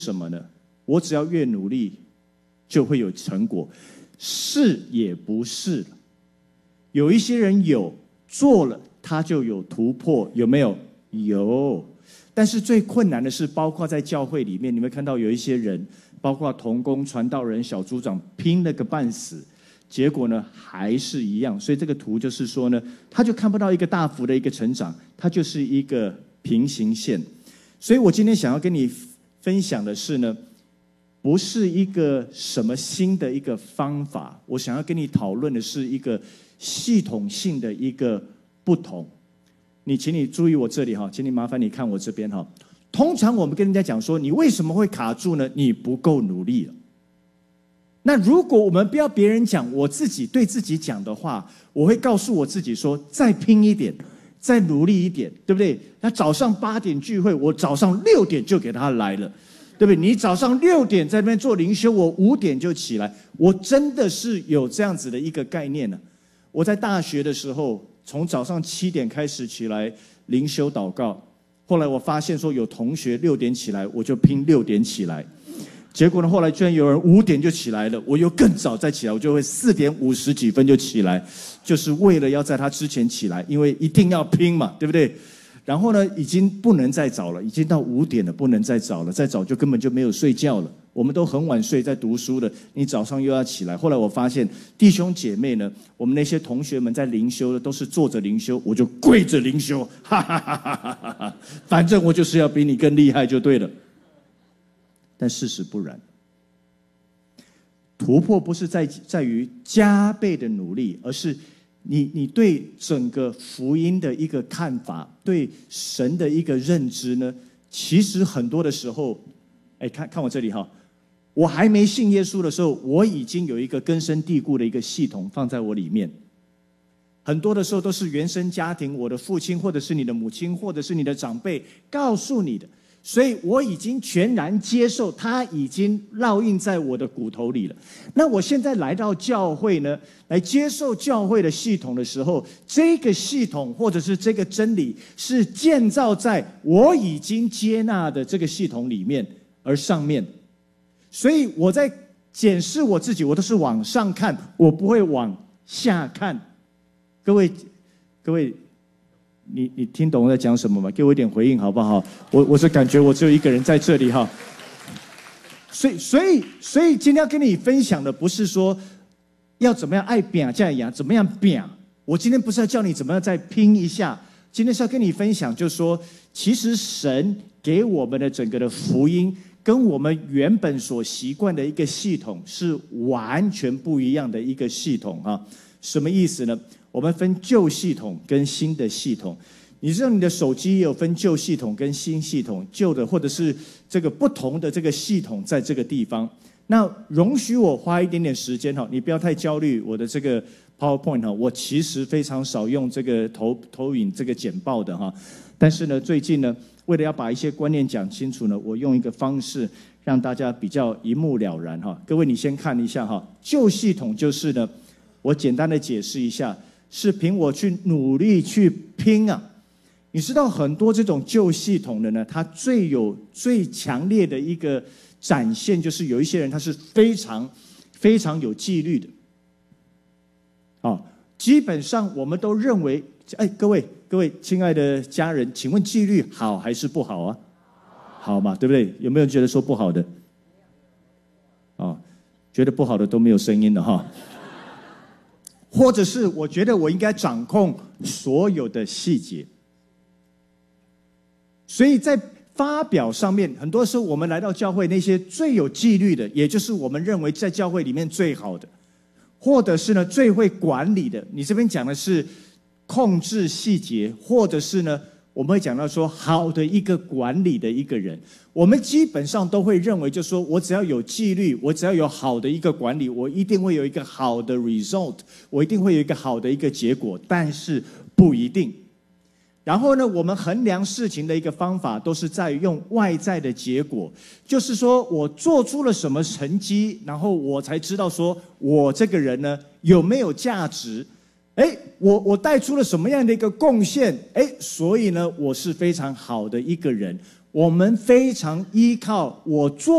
什么呢？我只要越努力，就会有成果。是也不是了，有一些人有做了，他就有突破，有没有？有。但是最困难的是，包括在教会里面，你会看到有一些人，包括同工、传道人、小组长，拼了个半死，结果呢还是一样。所以这个图就是说呢，他就看不到一个大幅的一个成长，它就是一个平行线。所以我今天想要跟你分享的是呢，不是一个什么新的一个方法，我想要跟你讨论的是一个系统性的一个不同。请你注意我这里哈，请你麻烦你看我这边哈。通常我们跟人家讲说，你为什么会卡住呢？你不够努力了。那如果我们不要别人讲，我自己对自己讲的话，我会告诉我自己说，再拼一点，再努力一点，对不对？他早上8点聚会，我早上6点就给他来了，对不对？你早上6点在那边做灵修，我5点就起来。我真的是有这样子的一个概念呢。我在大学的时候，从早上7点开始起来灵修祷告，后来我发现说有同学6点起来，我就拼6点起来。结果呢，后来居然有人5点就起来了，我又更早再起来，我就会4点50几分就起来，就是为了要在他之前起来，因为一定要拼嘛，对不对？然后呢，已经不能再早了，已经到5点了，不能再早了，再早就根本就没有睡觉了。我们都很晚睡，在读书的，你早上又要起来。后来我发现弟兄姐妹呢，我们那些同学们在灵修的都是坐着灵修，我就跪着灵修，哈哈哈哈哈哈！反正我就是要比你更厉害就对了。但事实不然，突破不是在于加倍的努力，而是你对整个福音的一个看法，对神的一个认知呢，其实很多的时候，看我这里哈，我还没信耶稣的时候，我已经有一个根深蒂固的一个系统放在我里面。很多的时候都是原生家庭，我的父亲或者是你的母亲或者是你的长辈告诉你的，所以我已经全然接受，它已经烙印在我的骨头里了。那我现在来到教会呢，来接受教会的系统的时候，这个系统或者是这个真理是建造在我已经接纳的这个系统里面而上面。所以我在检视我自己，我都是往上看，我不会往下看。各位，你听懂我在讲什么吗？给我一点回应好不好？我是感觉我只有一个人在这里哈。所以今天要跟你分享的不是说要怎么样爱拼这样怎么样拼。我今天不是要叫你怎么样再拼一下，今天是要跟你分享，就是说，其实神给我们的整个的福音，跟我们原本所习惯的一个系统是完全不一样的一个系统啊。什么意思呢？我们分旧系统跟新的系统。你知道你的手机也有分旧系统跟新系统，旧的或者是这个不同的这个系统在这个地方。那容许我花一点点时间哈，你不要太焦虑我的这个 PowerPoint 哈，我其实非常少用这个投影这个简报的哈。但是呢，最近呢，为了要把一些观念讲清楚呢，我用一个方式让大家比较一目了然哈。各位你先看一下哈，旧系统就是呢，我简单的解释一下，是凭我去努力去拼啊。你知道很多这种旧系统的呢，它最强烈的一个展现，就是有一些人他是非常非常有纪律的。基本上我们都认为，各位亲爱的家人，请问纪律好还是不好啊？好嘛，对不对？有没有人觉得说不好的？觉得不好的都没有声音了哈。或者是我觉得我应该掌控所有的细节。所以在发表上面，很多时候我们来到教会，那些最有纪律的，也就是我们认为在教会里面最好的，或者是呢最会管理的，你这边讲的是控制细节，或者是呢我们会讲到说好的一个管理的一个人，我们基本上都会认为，就是说我只要有纪律，我只要有好的一个管理，我一定会有一个好的 result， 我一定会有一个好的一个结果，但是不一定。然后呢，我们衡量事情的一个方法都是在用外在的结果，就是说我做出了什么成绩，然后我才知道说我这个人呢有没有价值。我带出了什么样的一个贡献？所以呢，我是非常好的一个人。 我们非常依靠我做